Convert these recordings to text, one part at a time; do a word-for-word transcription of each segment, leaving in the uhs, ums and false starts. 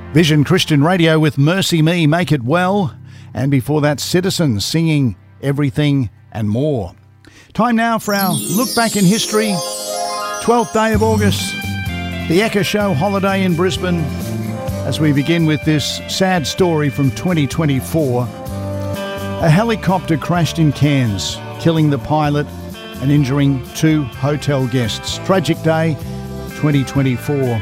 Vision Christian Radio with Mercy Me, Make It Well. And before that, Citizens singing Everything and More. Time now for our look back in history. twelfth day of August, the Ekka Show holiday in Brisbane. As we begin with this sad story from twenty twenty-four. A helicopter crashed in Cairns, killing the pilot and injuring two hotel guests. Tragic day, twenty twenty-four.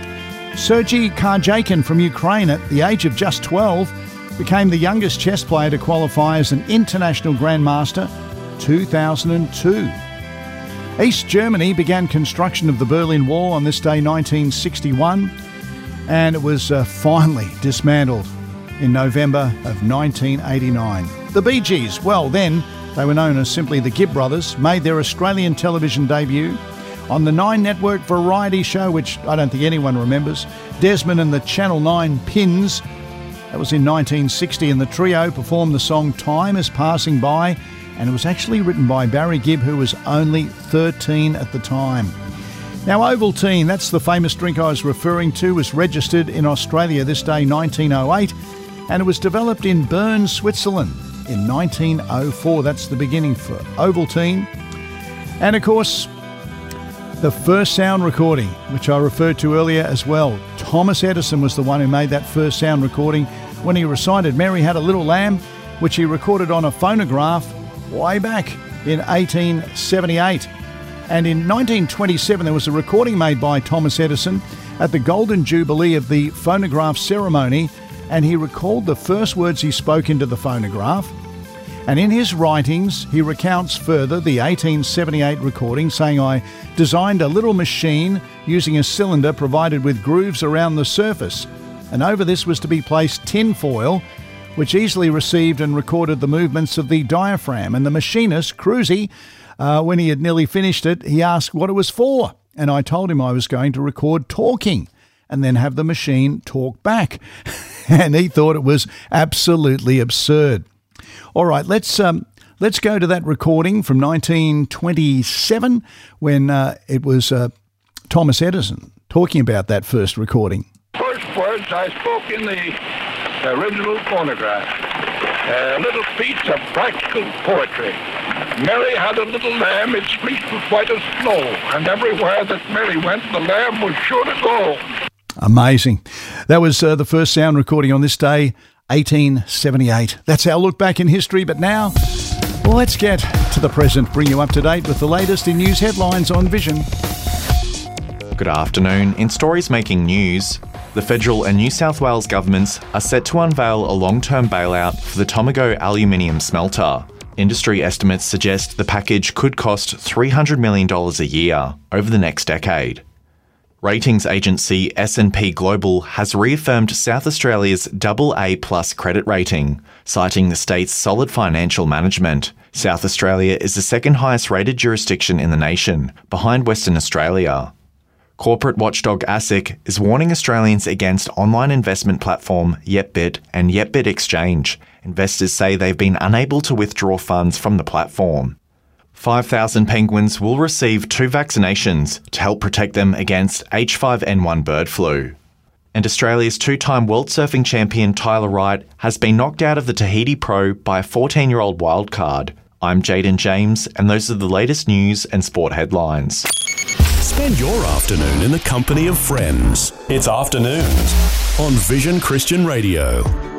Sergei Karjakin from Ukraine, at the age of just twelve, became the youngest chess player to qualify as an international grandmaster, two thousand two. East Germany began construction of the Berlin Wall on this day, nineteen sixty-one, and it was uh, finally dismantled in November of nineteen eighty-nine. The Bee Gees, well then, they were known as simply the Gibb Brothers, made their Australian television debut on the Nine Network variety show, which I don't think anyone remembers, Desmond and the Channel nine Pins. That was in nineteen sixty, and the trio performed the song Time Is Passing By, and it was actually written by Barry Gibb, who was only thirteen at the time. Now, Ovaltine, that's the famous drink I was referring to, was registered in Australia this day, nineteen oh eight, and it was developed in Bern, Switzerland in nineteen oh four. That's the beginning for Ovaltine. And of course, the first sound recording, which I referred to earlier as well. Thomas Edison was the one who made that first sound recording when he recited Mary Had a Little Lamb, which he recorded on a phonograph way back in eighteen seventy-eight. And in nineteen twenty-seven, there was a recording made by Thomas Edison at the Golden Jubilee of the phonograph ceremony, and he recalled the first words he spoke into the phonograph. And in his writings, he recounts further the eighteen seventy-eight recording, saying, "I designed a little machine using a cylinder provided with grooves around the surface, and over this was to be placed tin foil, which easily received and recorded the movements of the diaphragm. And the machinist, Cruzy, uh, when he had nearly finished it, he asked what it was for, and I told him I was going to record talking and then have the machine talk back." And he thought it was absolutely absurd. All right, let's um, let's go to that recording from nineteen twenty-seven when uh, it was uh, Thomas Edison talking about that first recording. First words I spoke in the original phonograph. A little piece of practical poetry. Mary had a little lamb, its fleece was white as snow, and everywhere that Mary went, the lamb was sure to go. Amazing. That was uh, the first sound recording on this day, eighteen seventy-eight. That's our look back in history, but now, well, let's get to the present, bring you up to date with the latest in news headlines on Vision. Good afternoon. In stories making news, the federal and New South Wales governments are set to unveil a long-term bailout for the Tomago aluminium smelter. Industry estimates suggest the package could cost three hundred million dollars a year over the next decade. Ratings agency S and P Global has reaffirmed South Australia's double A plus credit rating, citing the state's solid financial management. South Australia is the second highest rated jurisdiction in the nation, behind Western Australia. Corporate watchdog ASIC is warning Australians against online investment platform YepBit and YepBit Exchange. Investors say they've been unable to withdraw funds from the platform. five thousand penguins will receive two vaccinations to help protect them against H five N one bird flu. And Australia's two-time world surfing champion Tyler Wright has been knocked out of the Tahiti Pro by a fourteen-year-old wildcard. I'm Jaden James, and those are the latest news and sport headlines. Spend your afternoon in the company of friends. It's Afternoons on Vision Christian Radio.